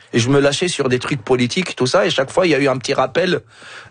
Et je me lâchais sur des trucs politiques, tout ça, et chaque fois, il y a eu un petit rappel,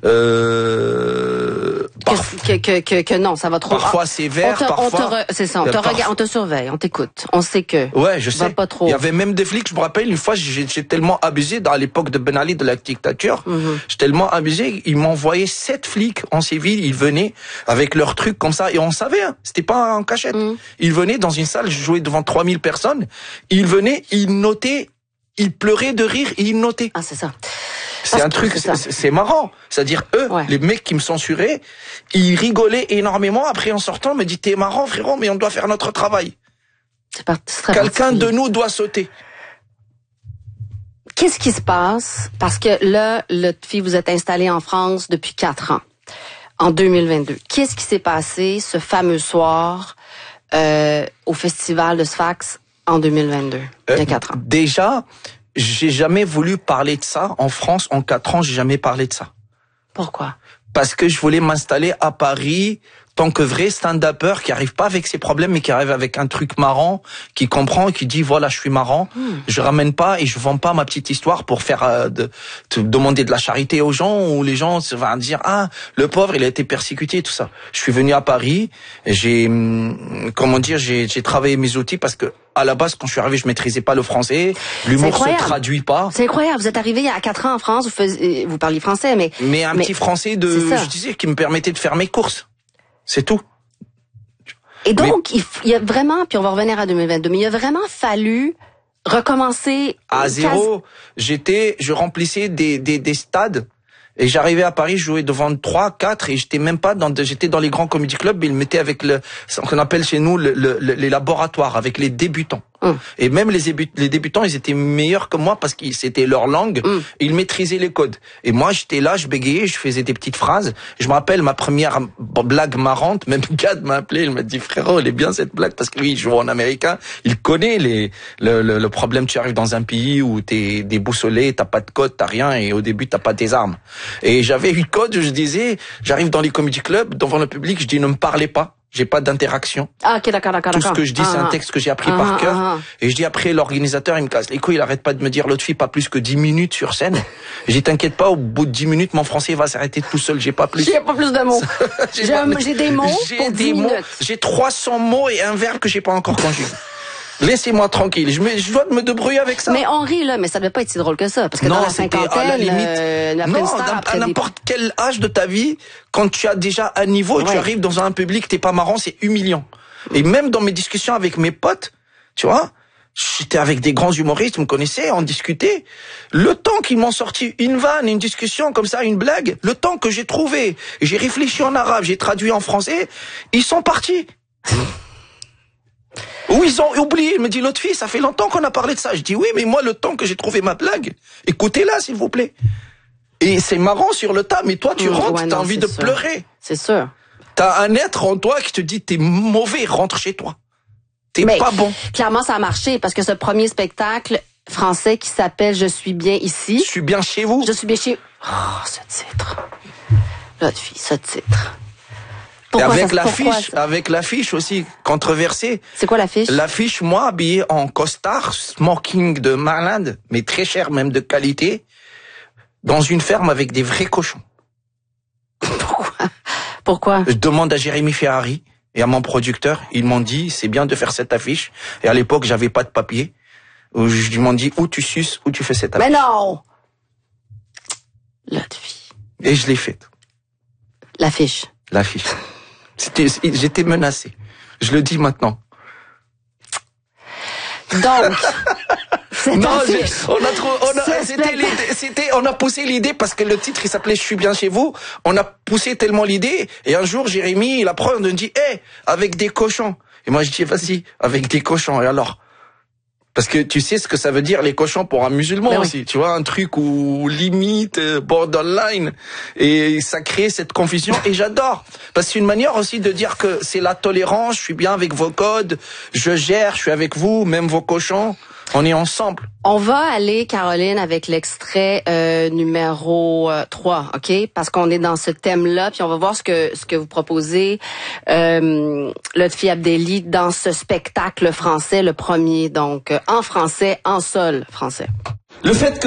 que non, ça va trop. Parfois sévère, parfois. C'est ça, on te surveille, on t'écoute. On sait que. Ouais, je sais. Pas trop. Il y avait même des flics, je me rappelle, une fois, j'ai tellement abusé, à l'époque de Ben Ali, de la dictature, j'ai tellement abusé, ils m'envoyaient 7 flics en civil, ils venaient avec leurs trucs comme ça, et on savait, hein, c'était pas en cachette. Ils venaient dans une salle, je jouais devant 3000 personnes, ils venaient, ils notaient, ils pleuraient de rire, et ils notaient. Ah, c'est ça. C'est un truc, c'est marrant. C'est-à-dire, eux, les mecs qui me censuraient, ils rigolaient énormément. Après, en sortant, me dit, t'es marrant, frérot, mais on doit faire notre travail. Quelqu'un de nous doit sauter. Qu'est-ce qui se passe? Parce que là, Lotfi, vous êtes installé en France depuis 4 ans, en 2022. Qu'est-ce qui s'est passé ce fameux soir au festival de Sfax en 2022, il y a 4 ans? Déjà, j'ai jamais voulu parler de ça. En France, en 4 ans, j'ai jamais parlé de ça. Pourquoi? Parce que je voulais m'installer à Paris tant que vrai stand-upper qui arrive pas avec ses problèmes, mais qui arrive avec un truc marrant, qui comprend et qui dit voilà, je suis marrant. Je ramène pas et je vends pas ma petite histoire pour faire demander de la charité aux gens, où les gens vont dire ah, le pauvre, il a été persécuté, tout ça. Je suis venu à Paris, j'ai travaillé mes outils parce que à la base, quand je suis arrivé, je maîtrisais pas le français. L'humour se traduit pas. C'est incroyable. Vous êtes arrivé il y a 4 ans en France, vous parliez français, mais un petit français je disais, qui me permettait de faire mes courses. C'est tout. Et donc, il y a vraiment, puis on va revenir à 2022, mais il a vraiment fallu recommencer à zéro. Je remplissais des stades. Et j'arrivais à Paris, je jouais devant 3, 4, et j'étais même pas j'étais dans les grands comedy clubs, mais ils me mettaient avec ce qu'on appelle chez nous les laboratoires, avec les débutants. Et même les débutants, ils étaient meilleurs que moi parce que c'était leur langue, et ils maîtrisaient les codes. Et moi, j'étais là, je bégayais, je faisais des petites phrases. Je me rappelle ma première blague marrante, même Gad m'a appelé, il m'a dit frérot, elle est bien cette blague parce que oui, il joue en américain, il connaît le problème, tu arrives dans un pays où t'es déboussolé, t'as pas de code, t'as rien, et au début t'as pas tes armes. Et j'avais une code où je disais, j'arrive dans les comedy clubs, devant le public, je dis ne me parlez pas. J'ai pas d'interaction. Ah, ok, d'accord. Tout ce que je dis, c'est un texte que j'ai appris par cœur. Et je dis après, l'organisateur, il me casse les couilles, il arrête pas de me dire, l'autre fille, pas plus que 10 minutes sur scène. Et j'ai t'inquiète pas, au bout de 10 minutes, mon français va s'arrêter tout seul, j'ai pas plus. J'ai pas plus de mots. J'ai des mots pour 10 minutes. J'ai 300 mots et un verbe que j'ai pas encore conjugué. Laissez-moi tranquille, je dois me débrouiller avec ça. Mais on rit là, mais ça devait pas être si drôle que ça, parce que dans la cinquantaine, à la limite, à n'importe quel âge de ta vie, quand tu as déjà un niveau et tu arrives dans un public, t'es pas marrant, c'est humiliant. Et même dans mes discussions avec mes potes, tu vois, j'étais avec des grands humoristes, vous me connaissez, on discutait. Le temps qu'ils m'ont sorti une vanne, une discussion comme ça, une blague, le temps que j'ai trouvé, j'ai réfléchi en arabe, j'ai traduit en français, ils sont partis. Ou ils ont oublié, il me dit l'autre fille, ça fait longtemps qu'on a parlé de ça. Je dis oui, mais moi le temps que j'ai trouvé ma blague, écoutez-la s'il vous plaît. Et c'est marrant sur le tas, mais toi tu rentres, t'as envie de pleurer. C'est sûr. T'as un être en toi qui te dit t'es mauvais, rentre chez toi. T'es pas bon. Clairement ça a marché parce que ce premier spectacle français qui s'appelle Je suis bien ici. Je suis bien chez vous. Je suis bien chez... Oh, ce titre. L'autre fille, ce titre. Pourquoi avec l'affiche aussi controversée. C'est quoi l'affiche? L'affiche, moi, habillé en costard, smoking de malade, mais très cher, même de qualité, dans une ferme avec des vrais cochons. Pourquoi? Je demande à Jérémy Ferrari et à mon producteur, ils m'ont dit, c'est bien de faire cette affiche. Et à l'époque, j'avais pas de papier. Ils m'ont dit, ou tu suces, ou tu fais cette affiche. Mais non! L'autre fille. Et je l'ai faite. L'affiche. J'étais menacé. Je le dis maintenant. Donc, on a poussé l'idée parce que le titre il s'appelait Je suis bien chez vous. On a poussé tellement l'idée et un jour Jérémy il apprend de me dire avec des cochons. Et moi je dis vas-y avec des cochons. Et alors? Parce que tu sais ce que ça veut dire les cochons pour un musulman aussi, tu vois, un truc où limite, borderline, et ça crée cette confusion, et j'adore, parce que c'est une manière aussi de dire que c'est la tolérance, je suis bien avec vos codes, je suis avec vous, même vos cochons, on est ensemble. On va aller, Caroline, avec l'extrait numéro 3, OK? Parce qu'on est dans ce thème-là, puis on va voir ce que vous proposez, Lotfi Abdelli, dans ce spectacle français, le premier, donc en français, en sol français. Le fait que